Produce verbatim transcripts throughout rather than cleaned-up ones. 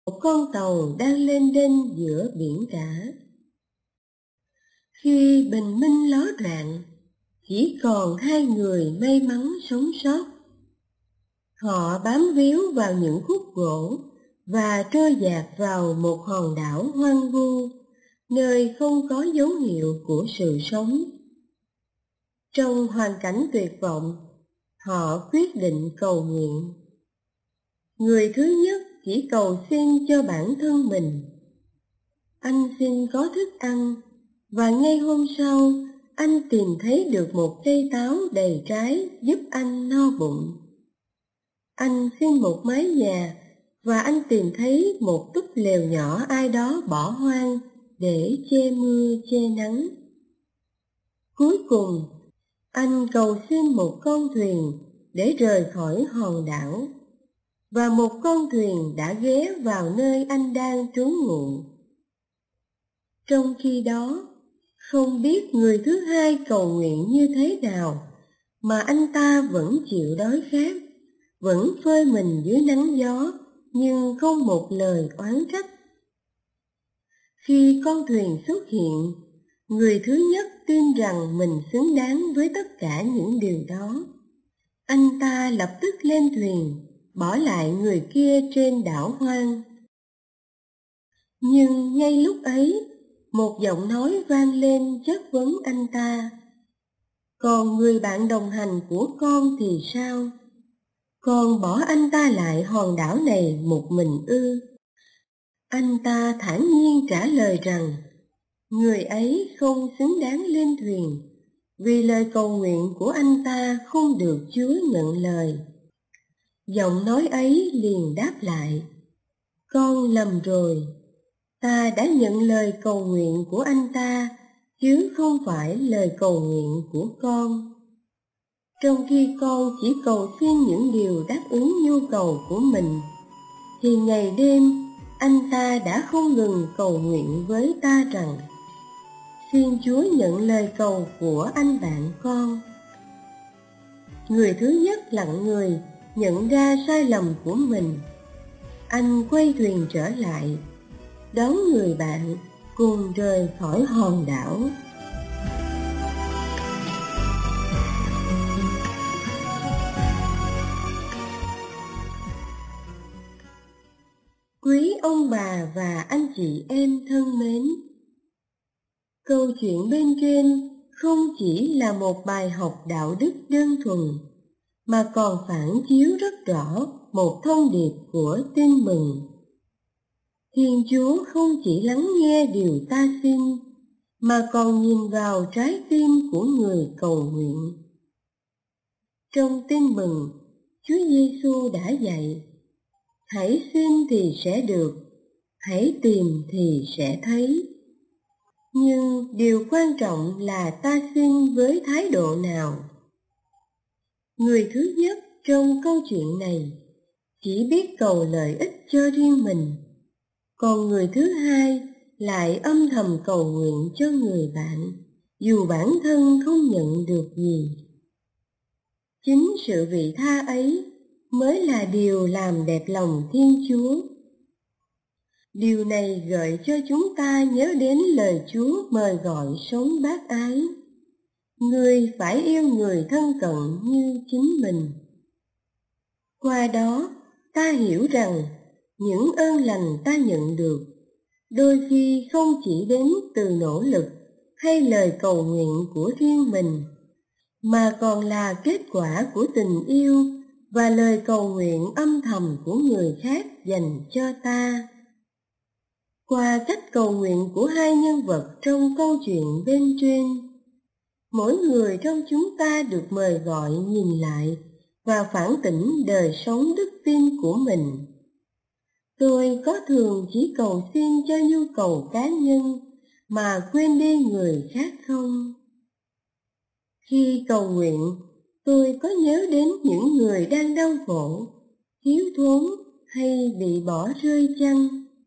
một con tàu đang lênh đênh giữa biển cả. Khi bình minh ló đoạn, chỉ còn hai người may mắn sống sót. Họ bám víu vào những khúc gỗ và trôi dạt vào một hòn đảo hoang vu, nơi không có dấu hiệu của sự sống. Trong hoàn cảnh tuyệt vọng, họ quyết định cầu nguyện. Người thứ nhất chỉ cầu xin cho bản thân mình. Anh xin có thức ăn, và ngay hôm sau, anh tìm thấy được một cây táo đầy trái giúp anh no bụng. Anh xin một mái nhà, và anh tìm thấy một túp lều nhỏ ai đó bỏ hoang để che mưa che nắng. Cuối cùng, anh cầu xin một con thuyền để rời khỏi hòn đảo, và một con thuyền đã ghé vào nơi anh đang trú ngụ. Trong khi đó, không biết người thứ hai cầu nguyện như thế nào, mà anh ta vẫn chịu đói khát, vẫn phơi mình dưới nắng gió, nhưng không một lời oán trách. Khi con thuyền xuất hiện, người thứ nhất tin rằng mình xứng đáng với tất cả những điều đó. Anh ta lập tức lên thuyền, bỏ lại người kia trên đảo hoang. Nhưng ngay lúc ấy, một giọng nói vang lên chất vấn anh ta: "Còn người bạn đồng hành của con thì sao? Con bỏ anh ta lại hòn đảo này một mình ư?" Anh ta thản nhiên trả lời rằng người ấy không xứng đáng lên thuyền, vì lời cầu nguyện của anh ta không được Chúa nhận lời. Giọng nói ấy liền đáp lại: "Con lầm rồi, ta đã nhận lời cầu nguyện của anh ta, chứ không phải lời cầu nguyện của con. Trong khi con chỉ cầu xin những điều đáp ứng nhu cầu của mình, thì ngày đêm anh ta đã không ngừng cầu nguyện với ta rằng: xin Chúa nhận lời cầu của anh bạn con." Người thứ nhất lặng người, nhận ra sai lầm của mình. Anh quay thuyền trở lại, đón người bạn cùng rời khỏi hòn đảo. Quý ông bà và anh chị em thân mến, câu chuyện bên trên không chỉ là một bài học đạo đức đơn thuần, mà còn phản chiếu rất rõ một thông điệp của tin mừng. Thiên Chúa không chỉ lắng nghe điều ta xin, mà còn nhìn vào trái tim của người cầu nguyện. Trong tin mừng, Chúa Giêsu đã dạy: hãy xin thì sẽ được, hãy tìm thì sẽ thấy. Nhưng điều quan trọng là ta xin với thái độ nào. Người thứ nhất trong câu chuyện này chỉ biết cầu lợi ích cho riêng mình, còn người thứ hai lại âm thầm cầu nguyện cho người bạn, dù bản thân không nhận được gì. Chính sự vị tha ấy mới là điều làm đẹp lòng Thiên Chúa. Điều này gợi cho chúng ta nhớ đến lời Chúa mời gọi sống bác ái: ngươi phải yêu người thân cận như chính mình. Qua đó, ta hiểu rằng những ơn lành ta nhận được đôi khi không chỉ đến từ nỗ lực hay lời cầu nguyện của riêng mình, mà còn là kết quả của tình yêu và lời cầu nguyện âm thầm của người khác dành cho ta. Qua cách cầu nguyện của hai nhân vật trong câu chuyện bên trên, mỗi người trong chúng ta được mời gọi nhìn lại và phản tỉnh đời sống đức tin của mình. Tôi có thường chỉ cầu xin cho nhu cầu cá nhân mà quên đi người khác không? Khi cầu nguyện, tôi có nhớ đến những người đang đau khổ, thiếu thốn hay bị bỏ rơi chăng?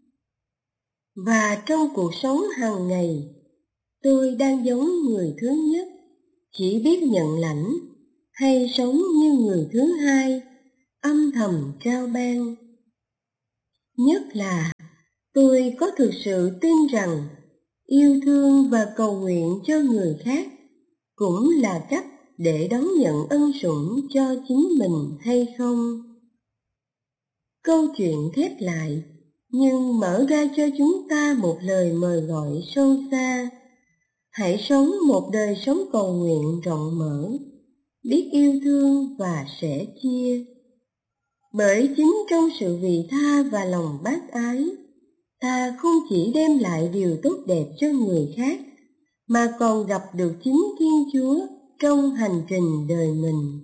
Và trong cuộc sống hàng ngày, tôi đang giống người thứ nhất, chỉ biết nhận lãnh, hay sống như người thứ hai, âm thầm trao ban? Nhất là tôi có thực sự tin rằng yêu thương và cầu nguyện cho người khác cũng là cách để đón nhận ân sủng cho chính mình hay không? Câu chuyện khép lại, nhưng mở ra cho chúng ta một lời mời gọi sâu xa. Hãy sống một đời sống cầu nguyện rộng mở, biết yêu thương và sẻ chia. Bởi chính trong sự vị tha và lòng bác ái, ta không chỉ đem lại điều tốt đẹp cho người khác, mà còn gặp được chính Thiên Chúa trong hành trình đời mình.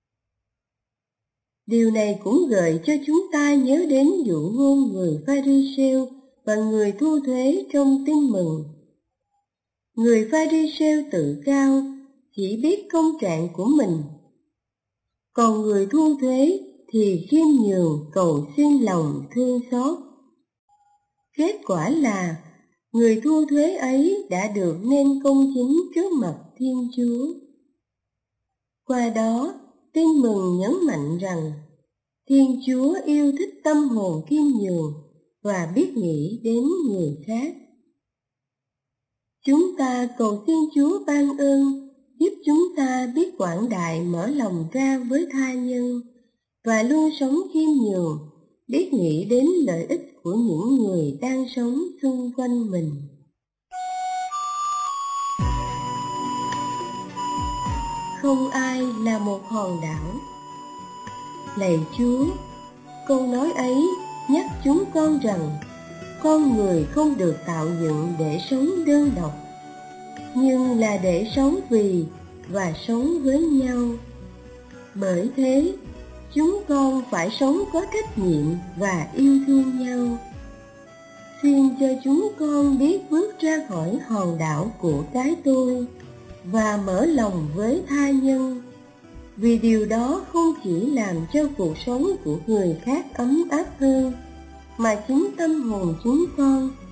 Điều này cũng gợi cho chúng ta nhớ đến dụ ngôn người Pha-ri-sêu và người thu thuế trong Tin Mừng. Người Pha-ri-sêu tự cao, chỉ biết công trạng của mình, còn người thu thuế thì khiêm nhường cầu xin lòng thương xót. Kết quả là người thu thuế ấy đã được nên công chính trước mặt Thiên Chúa. Qua đó, Tin Mừng nhấn mạnh rằng Thiên Chúa yêu thích tâm hồn khiêm nhường và biết nghĩ đến người khác. Chúng ta cầu xin Chúa ban ơn, giúp chúng ta biết quảng đại mở lòng ra với tha nhân và luôn sống khiêm nhường, biết nghĩ đến lợi ích của những người đang sống xung quanh mình. Không ai là một hòn đảo. Lạy Chúa, câu nói ấy nhắc chúng con rằng con người không được tạo dựng để sống đơn độc, nhưng là để sống vì và sống với nhau. Bởi thế, chúng con phải sống có trách nhiệm và yêu thương nhau. Xin cho chúng con biết bước ra khỏi hòn đảo của cái tôi và mở lòng với tha nhân, vì điều đó không chỉ làm cho cuộc sống của người khác ấm áp hơn, mà chính tâm hồn chúng con